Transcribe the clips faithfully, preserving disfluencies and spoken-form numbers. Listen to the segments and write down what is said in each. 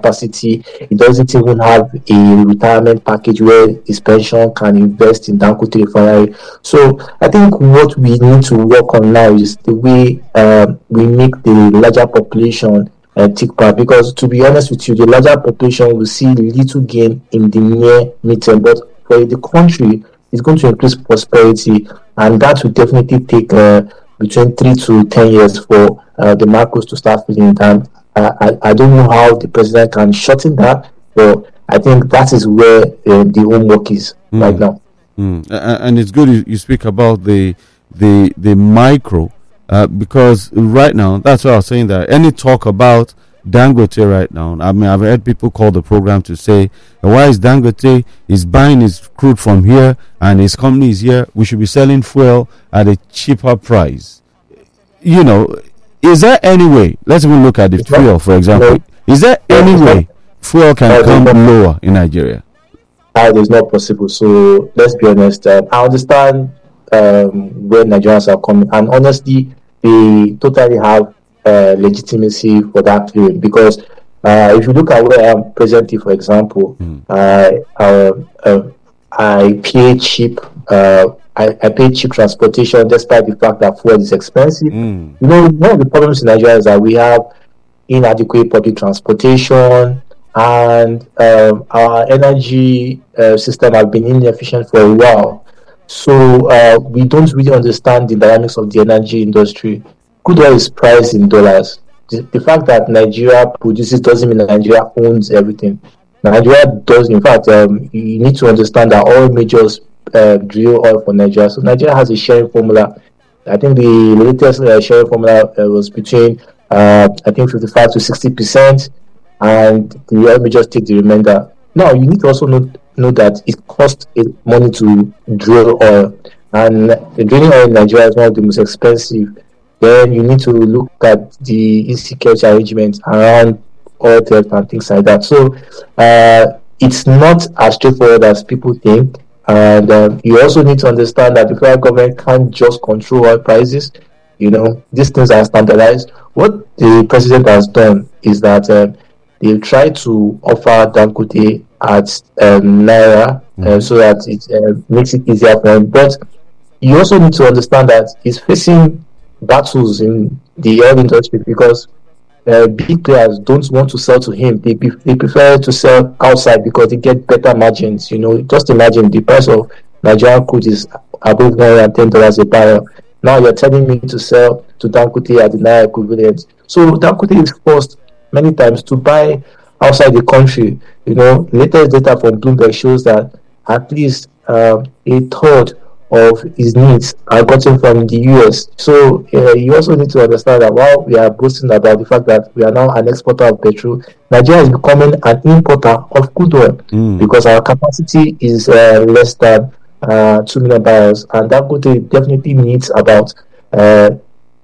capacity. He doesn't even have a retirement package where his pension can invest in Dangote Refinery. So I think what we need to work on now is the way um, we make the larger population uh, take part. Because to be honest with you, the larger population will see little gain in the near midterm, but for the country, it's going to increase prosperity, and that will definitely take uh, between three to ten years for uh, the macros to start feeling it. And uh, I, I don't know how the president can shorten that, but I think that is where uh, the homework is mm. right now. Mm. And it's good you, you speak about the the the micro, uh, because right now, that's why I was saying that any talk about Dangote right now, I mean, I've heard people call the program to say, why is Dangote is buying his crude from here and his company is here? We should be selling fuel at a cheaper price. You know, is there any way? Let's even look at the fuel, for example. Is there any way fuel can come lower in Nigeria? That is not possible. So let's be honest. Um, I understand um, where Nigerians are coming, and honestly, they totally have Uh, legitimacy for that claim, because uh, if you look at where I am presently, for example, mm. uh, uh, uh, I pay cheap. Uh, I, I pay cheap transportation, despite the fact that fuel is expensive. Mm. You know, one of the problems in Nigeria is that we have inadequate public transportation, and um, our energy uh, system has been inefficient for a while. So uh, we don't really understand the dynamics of the energy industry. Crude oil is priced in dollars. The, the fact that Nigeria produces doesn't mean that Nigeria owns everything. Nigeria does, in fact, um, you need to understand that all majors uh, drill oil for Nigeria. So Nigeria has a sharing formula. I think the latest uh, sharing formula uh, was between, uh, I think, fifty-five to sixty percent, and the oil majors take the remainder. Now, you need to also know, know that it costs money to drill oil, and the drilling oil in Nigeria is one of the most expensive. Then you need to look at the insecurity arrangements around oil theft and things like that. So uh, it's not as straightforward as people think. And um, you also need to understand that the federal government can't just control oil prices. You know, these things are standardized. What the president has done is that um, they've tried to offer Dangote at um, Naira mm-hmm. uh, so that it uh, makes it easier for him. But you also need to understand that he's facing battles in the oil industry, because uh, big players don't want to sell to him. They, be, they prefer to sell outside because they get better margins. You know, just imagine the price of Nigerian crude is above one hundred ten dollars a barrel. Now you're telling me to sell to Dangote at the Naira equivalent. So Dangote is forced many times to buy outside the country. You know, latest data from Bloomberg shows that at least uh, a third of his needs are gotten from the U S. So uh, you also need to understand that while we are boasting about the fact that we are now an exporter of petrol, Nigeria is becoming an importer of crude oil mm. because our capacity is uh, less than uh, two million barrels, and that definitely needs about uh,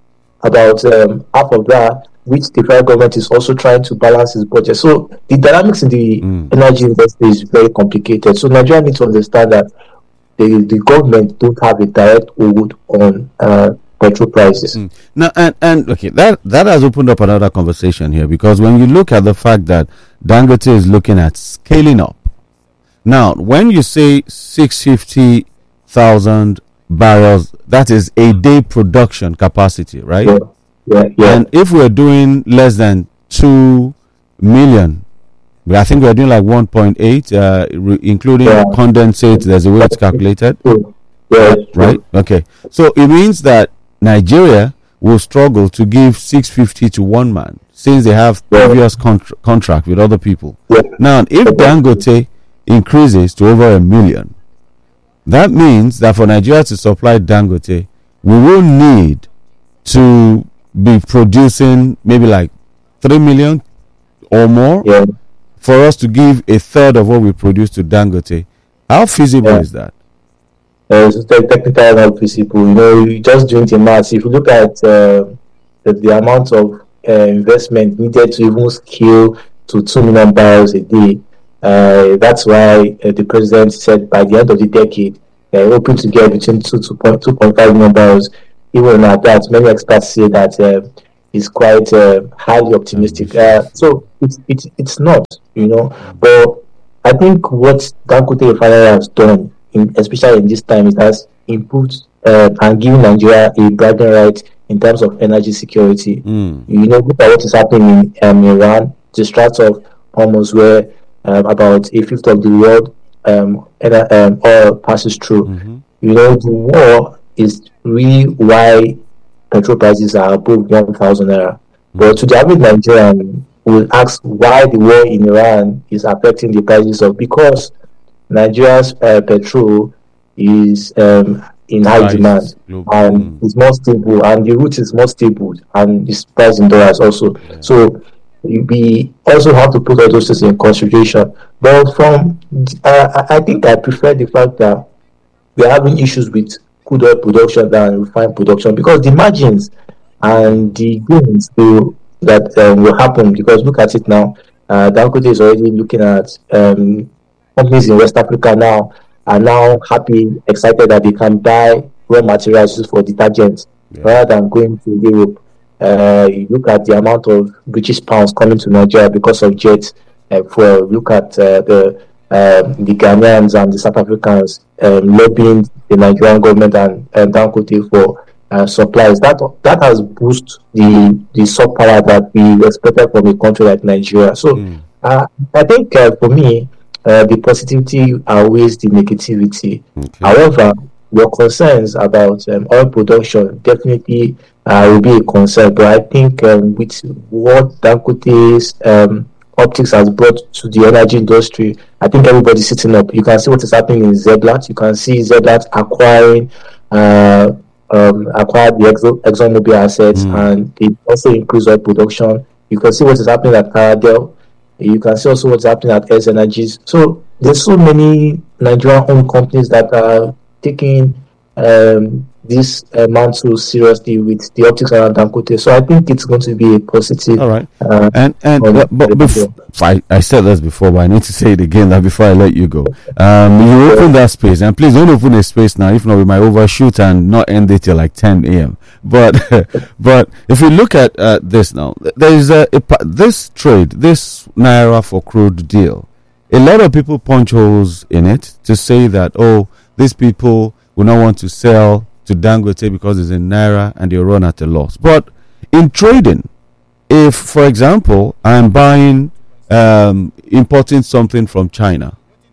about um, half of that, which the federal government is also trying to balance its budget. So the dynamics in the mm. energy industry is very complicated. So Nigeria needs to understand that The, the government don't have a direct hold on uh, petrol prices. Mm. Now, and, and okay, that, that has opened up another conversation here, because when you look at the fact that Dangote is looking at scaling up, now, when you say six hundred fifty thousand barrels, that is a day production capacity, right? Yeah, yeah, yeah. And if we're doing less than two million, I think we're doing like one point eight, uh, re- including yeah. condensate. There's a way it's calculated. Yeah. Right? Okay. So it means that Nigeria will struggle to give six hundred fifty to one man, since they have previous contr- contract with other people. Yeah. Now, if Dangote increases to over a million, that means that for Nigeria to supply Dangote, we will need to be producing maybe like three million or more. Yeah. For us to give a third of what we produce to Dangote. How feasible yeah. is that? Uh, it's technically not feasible. You know, you just doing the maths. If you look at uh, the, the amount of uh, investment needed to even scale to two million barrels a day, uh, that's why uh, the president said by the end of the decade, they're hoping to get between two to two point five million barrels. Even at that, many experts say that uh, is quite uh, highly optimistic. Uh, so it's it's it's not, you know. But I think what Dangote Refinery has done, in, especially in this time, it has improved uh, and given Nigeria a bragging right in terms of energy security. Mm. You know, look at what is happening in um, Iran, the Strait of Hormuz, where um, about a fifth of the world um, um, oil passes through. Mm-hmm. You know, the war is really why petrol prices are above one thousand naira. Mm-hmm. But to the average Nigerian, will ask why the war in Iran is affecting the prices of, because Nigeria's uh, petrol is um, in high Price demand global. and mm. it's more stable, and the route is more stable, and it's priced in dollars also. Yeah. So we also have to put all those things in consideration. But from uh, I think I prefer the fact that we are having issues with crude oil production than refined production, because the margins and the gains will, that um, will happen. Because look at it now, uh, Dangote is already looking at um, companies in West Africa now are now happy, excited that they can buy raw materials for detergents yeah. rather than going to Europe. Uh, you look at the amount of British pounds coming to Nigeria because of jet uh, fuel. Look at uh, the uh, the Ghanaians and the South Africans um, lobbying the Nigerian government and uh, Dangote for uh, supplies. That that has boosted the the soft power that we expected from a country like Nigeria. So mm. uh, I think uh, for me, uh, the positivity outweighs the negativity. Okay. However, your concerns about um, oil production definitely uh, will be a concern. But I think um, with what Dangote's um, optics has brought to the energy industry, I think everybody's sitting up. You can see what is happening in Zeblat. You can see Zeblat acquiring uh, um, acquired the Exxon, ExxonMobil assets, mm. and they also increase oil production. You can see what is happening at Caradel. You can see also what's happening at S Energies. So there's so many Nigerian-owned companies that are taking um, this uh, mantle seriously with the optics around Dangote. So I think it's going to be a positive. All right. Uh, and and uh, but before, I, I said this before, but I need to say it again that before I let you go. Um, you open that space, and please don't open a space now. If not, we might overshoot and not end it till like ten a.m. But but if you look at uh, this now, there is a, a this trade, this naira for crude deal. A lot of people punch holes in it to say that, oh, these people will not want to sell to Dangote because it's in naira and they run at a loss. But in trading, if, for example, I'm buying, um, importing something from China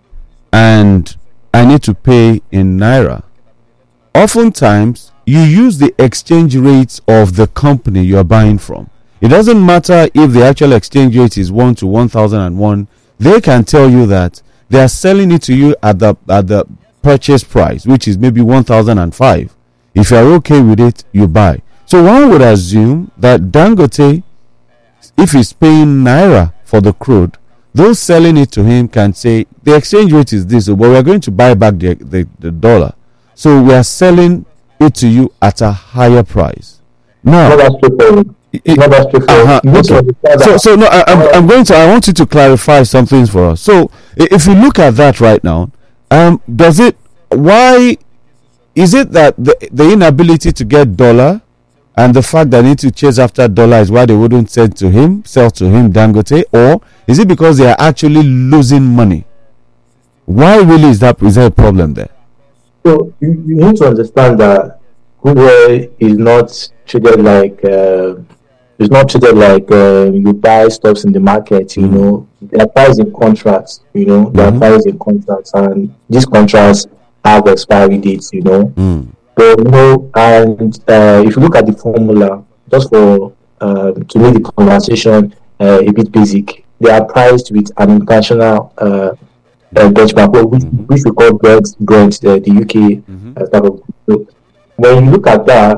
and I need to pay in naira, oftentimes you use the exchange rates of the company you are buying from. It doesn't matter if the actual exchange rate is one to one thousand one. They can tell you that they are selling it to you at the at the purchase price, which is maybe one thousand five. If you are okay with it, you buy. So one would assume that Dangote, if he's paying naira for the crude, those selling it to him can say the exchange rate is this, but we are going to buy back the, the, the dollar. So we are selling it to you at a higher price. Now, It, uh-huh, okay. So, so no, I, I'm, I'm going to. I want you to clarify some things for us. So, if you look at that right now, um, does it? Why is it that the the inability to get dollar, and the fact that they need to chase after dollar is why they wouldn't sell to him, sell to him Dangote, or is it because they are actually losing money? Why really is that? Is there a problem there? So you, you need to understand that crude oil is not treated like. Uh, It's not treated like uh, you buy stocks in the market, you mm. know. They are priced in contracts, you know. They mm-hmm. are priced in contracts, and these contracts have expiry dates, you know. Mm. But, you know, and uh, if you look at the formula, just for uh, to make the conversation uh, a bit basic, they are priced with an international uh, uh, benchmark, which, mm-hmm. which we call Brent, Brent uh, the U K mm-hmm. uh, type of. So when you look at that,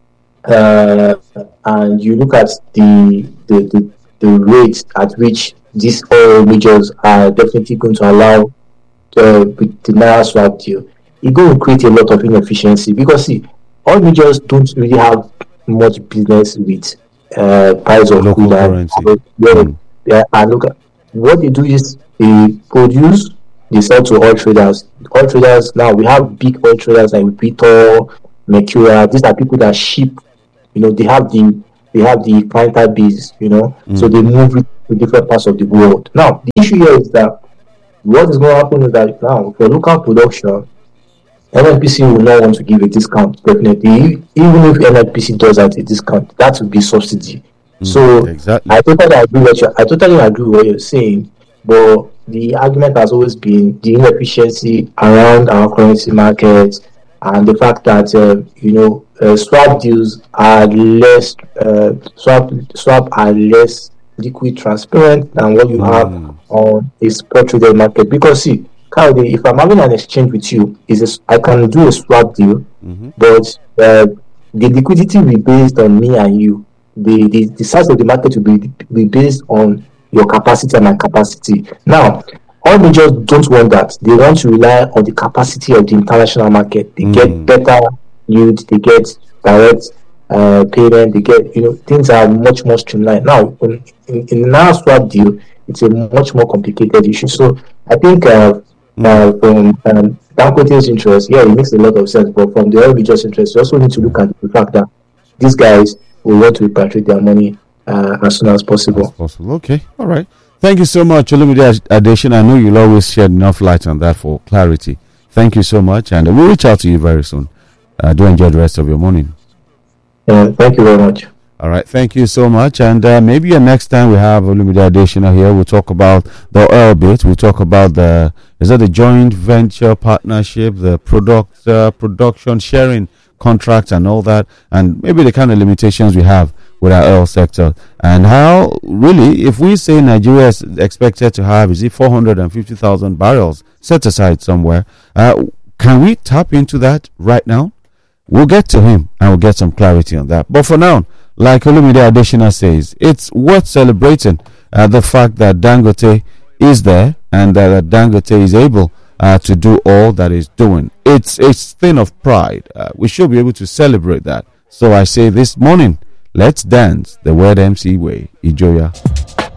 Uh, and you look at the, the the the rate at which these oil majors are definitely going to allow uh, with the naira swap deal, it's going to create a lot of inefficiency, because see, oil majors don't really have much business with uh, price of local currency. Yeah, mm. yeah, and look at what they do is they produce, they sell to oil traders. Oil traders now, we have big oil traders like Vitol, Mercuria. These are people that ship. You know, they have the they have the clientele base, you know, mm. so they move it to different parts of the world. Now, the issue here is that what is going to happen is that now for local production, N N P C will not want to give a discount, definitely. Even if N N P C does at a discount, that would be subsidy. Mm, so exactly. I totally agree with you. I totally agree with what you're saying, but the argument has always been the inefficiency around our currency markets and the fact that uh, you know uh, swap deals are less uh, swap swap are less liquid, transparent than what you mm. have on a spot traded market. Because see, Kyle, if I'm having an exchange with you, is a, I can do a swap deal, mm-hmm. but uh, the liquidity will be based on me and you. The, the the size of the market will be, be based on your capacity and my capacity. Now, all majors don't want that. They want to rely on the capacity of the international market. They mm. get better yield, they get direct uh, payment, they get, you know, things are much more streamlined. Now, in, in, in our swap deal, it's a much more complicated issue. So, I think uh, mm. uh, from um, Dangote's interest, yeah, it makes a lot of sense. But from the oil majors' interest, you also need to look at the fact that these guys will want to repatriate their money uh, as soon as possible. As possible. Okay. All right. Thank you so much, Olumide Adesina. I know you'll always shed enough light on that for clarity. Thank you so much, and we'll reach out to you very soon. Uh, do enjoy the rest of your morning. Yeah, thank you very much. All right, thank you so much, and uh, maybe uh, next time we have Olumide Adesina here, we'll talk about the oil bit. We'll talk about the is that the joint venture partnership, the product uh, production sharing contracts, and all that, and maybe the kind of limitations we have with our oil sector, and how really, if we say Nigeria is expected to have, is it four hundred fifty thousand barrels set aside somewhere, uh, can we tap into that right now? We'll get to him and we'll get some clarity on that. But for now, like Olumide Adesina says, it's worth celebrating uh, the fact that Dangote is there and uh, that Dangote is able uh, to do all that he's doing. It's a thing of pride. Uh, we should be able to celebrate that. So I say this morning, let's dance the Word M C way. Ijoya.